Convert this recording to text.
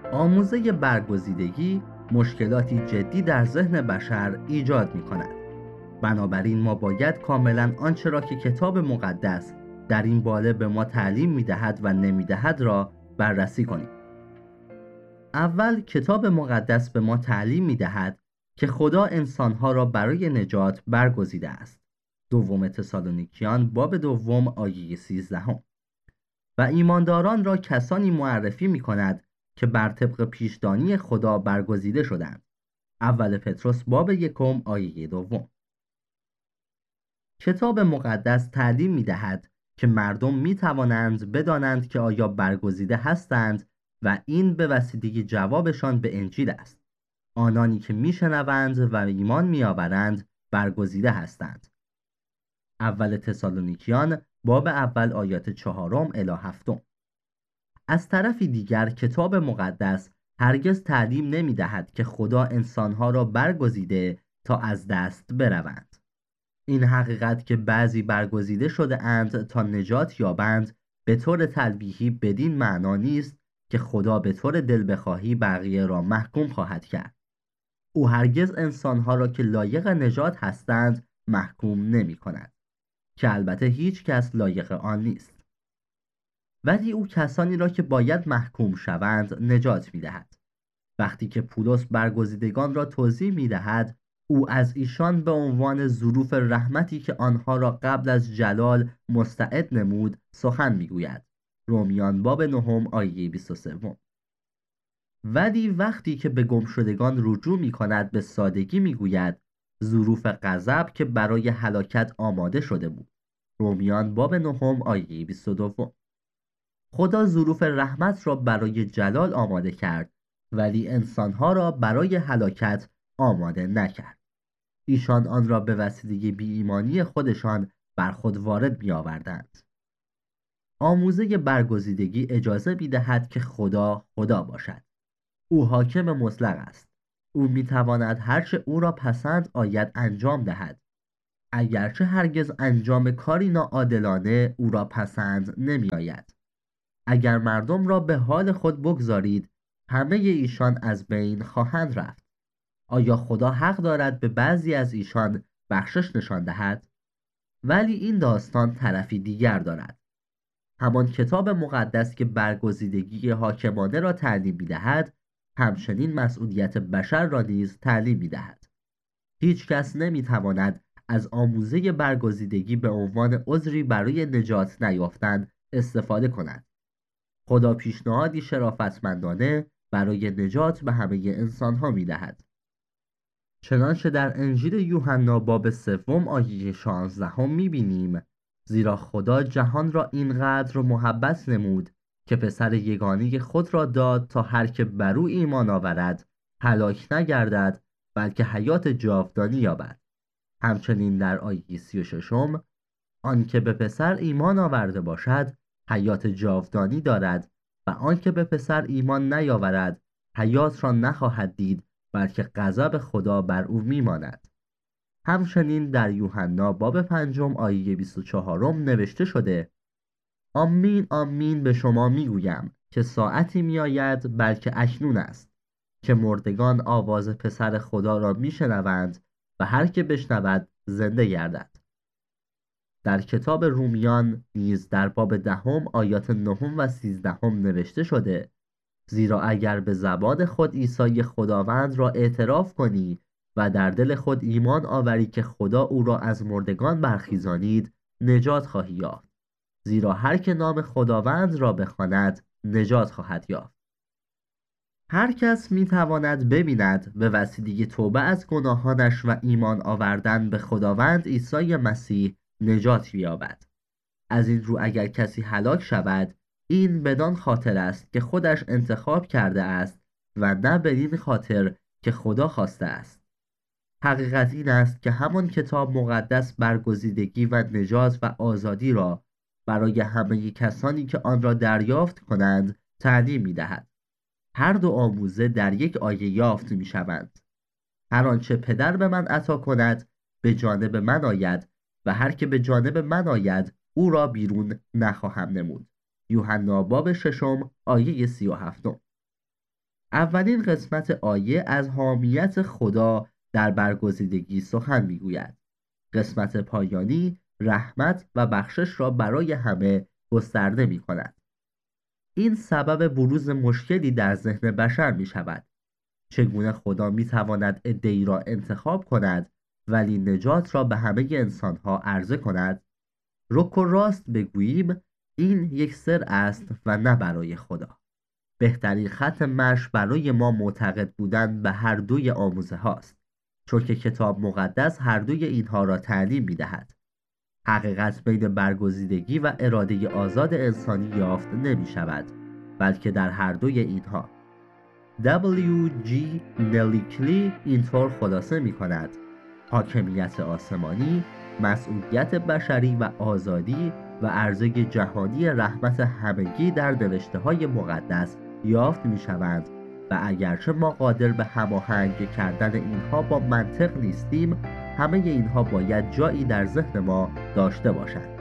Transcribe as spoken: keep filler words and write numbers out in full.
آموزه برگزیدگی مشکلاتی جدی در ذهن بشر ایجاد می کند. بنابراین ما باید کاملا آنچه را که کتاب مقدس در این باره به ما تعلیم می دهد و نمی دهد را بررسی کنیم. اول کتاب مقدس به ما تعلیم می دهد که خدا انسانها را برای نجات برگزیده است. دوم تسالونیکیان باب دوم آیه سیزدهم. و ایمانداران را کسانی معرفی می کند که بر طبق پیشدانی خدا برگزیده شدند. اول پتروس باب یکم آیه دوم. کتاب مقدس تعلیم می دهد که مردم می توانند بدانند که آیا برگزیده هستند و این به وسیله جوابشان به انجیل است. آنانی که می شنوند و ایمان می آورند برگزیده هستند. اول تسالونیکیان باب اول آیات چهارم الی هفتم. از طرفی دیگر کتاب مقدس هرگز تعلیم نمی دهد که خدا انسانها را برگزیده تا از دست بروند. این حقیقت که بعضی برگزیده شده اند تا نجات یابند به طور تلویحی بدین معنا نیست که خدا به طور دل بخواهی بقیه را محکوم خواهد کرد. او هرگز انسانها را که لایق نجات هستند محکوم نمی کند، که البته هیچ کس لایق آن نیست. ولی او کسانی را که باید محکوم شوند نجات می دهد. وقتی که پولس برگزیدگان را توضیح می دهد، او از ایشان به عنوان ظروف رحمتی که آنها را قبل از جلال مستعد نمود سخن می گوید. رومیان باب نهم آیه بیست و سه. ولی وقتی که به گمشدگان رجوع می کند به سادگی می گوید ظروف غضب که برای هلاکت آماده شده بود. رومیان باب نهم آیه بیست و دو. خدا ظروف رحمت را برای جلال آماده کرد ولی انسانها را برای هلاکت آماده نکرد. ایشان آن را به وسیله بی ایمانی خودشان بر خود وارد می آوردند. آموزه برگزیدگی اجازه می دهد که خدا خدا باشد. او حاکم مطلق است. او می تواند هرچه او را پسند آید انجام دهد. اگرچه هرگز انجام کاری ناعادلانه او را پسند نمی آید. اگر مردم را به حال خود بگذارید همه ایشان از بین خواهند رفت. آیا خدا حق دارد به بعضی از ایشان بخشش نشان دهد؟ ولی این داستان طرفی دیگر دارد. همان کتاب مقدس که برگزیدگی حاکمانه را تعلیم می‌دهد، همچنین مسئولیت بشر را نیز تعلیم می‌دهد. هیچ کس نمی‌تواند از آموزه برگزیدگی به عنوان عذری برای نجات نیافتن استفاده کند. خدا پیشنهادی شرافتمندانه برای نجات به همه انسان‌ها می‌دهد. چنانچه در انجیل یوحنا باب سوم آیه شانزدهم می‌بینیم: زیرا خدا جهان را اینقدر محبت نمود که پسر یگانه خود را داد تا هر که بر او ایمان آورد هلاک نگردد بلکه حیات جاودانی یابد. همچنین در آیه سی و ششم: آن که به پسر ایمان آورده باشد حیات جاودانی دارد و آن که به پسر ایمان نیاورد حیات را نخواهد دید بلکه غضب خدا بر او میماند. همچنین در یوحنا باب پنجم آیه بیست و چهارم نوشته شده: آمین آمین به شما میگویم که ساعتی میآید بلکه اکنون است که مردگان آواز پسر خدا را میشنوند و هر که بشنود زنده گردد. در کتاب رومیان نیز در باب دهم آیات نهم و سیزدهم نوشته شده: زیرا اگر به زبان خود عیسی خداوند را اعتراف کنی و در دل خود ایمان آوری که خدا او را از مردگان برخیزانید نجات خواهی یافت. زیرا هر که نام خداوند را بخواند نجات خواهد یافت. هر کس می تواند ببیند به وسیله توبه از گناهانش و ایمان آوردن به خداوند عیسی مسیح نجات یابد. از این رو اگر کسی هلاک شود این بدان خاطر است که خودش انتخاب کرده است و نه بدین خاطر که خدا خواسته است. حقیقت این است که همان کتاب مقدس برگزیدگی و نجات و آزادی را برای همه کسانی که آن را دریافت کنند تعلیم می دهد. هر دو آموزه در یک آیه یافت می شوند. هر آنچه پدر به من عطا کند به جانب من آید و هر که به جانب من آید او را بیرون نخواهم نمود. یوحنا باب ششم آیه سی و هفتم. اولین قسمت آیه از حامیت خدا در برگزیدگی سخن میگوید. قسمت پایانی رحمت و بخشش را برای همه گسترده می کند. این سبب بروز مشکلی در ذهن بشر می شود. چگونه خدا می تواند عده‌ای را انتخاب کند ولی نجات را به همه انسانها عرضه کند؟ رک و راست بگوییم این یک سر است و نه برای خدا. بهترین خط مشی برای ما معتقد بودن به هر دوی آموزه هاست، چون که کتاب مقدس هر دوی اینها را تعلیم می دهد. حقیقت بین برگزیدگی و اراده آزاد انسانی یافت نمی شود، بلکه در هر دوی اینها. دبلیو جی نلیکلی اینطور خلاصه می کند: حاکمیت آسمانی، مسئولیت بشری و آزادی و عرضه جهانی رحمت همگی در نوشته های مقدس یافت می شوند و اگرچه ما قادر به هماهنگ کردن اینها با منطق نیستیم، همه اینها باید جایی در ذهن ما داشته باشند.